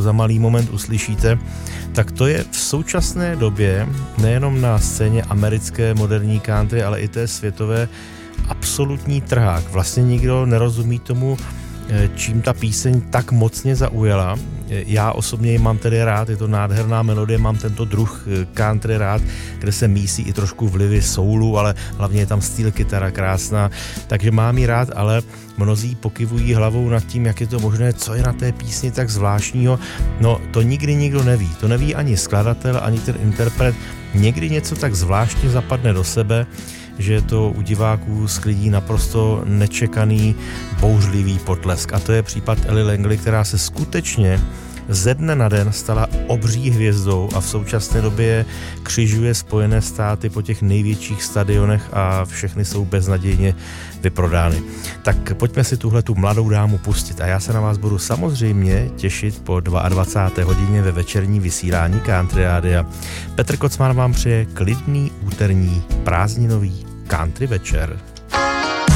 za malý moment uslyšíte, tak to je v současné době nejenom na scéně americké moderní country, ale i té světové absolutní trhák. Vlastně nikdo nerozumí tomu, čím ta píseň tak mocně zaujala. Já osobně ji mám tedy rád, je to nádherná melodie, mám tento druh country rád, kde se mísí i trošku vlivy soulu, ale hlavně je tam steel kytara krásná, takže mám ji rád, ale mnozí pokyvují hlavou nad tím, jak je to možné, co je na té písni tak zvláštního. No, to nikdy nikdo neví. To neví ani skladatel, ani ten interpret. Někdy něco tak zvláštně zapadne do sebe, že je to u diváků sklidí naprosto nečekaný, bouřlivý potlesk. A to je případ Ellie Langley, která se skutečně ze dne na den stala obří hvězdou a v současné době křižuje Spojené státy po těch největších stadionech a všechny jsou beznadějně vyprodány. Tak pojďme si tuhletu mladou dámu pustit a já se na vás budu samozřejmě těšit po 22. hodině ve večerní vysílání Country Rádia. Petr Kocman vám přeje klidný úterní prázdninový country večer.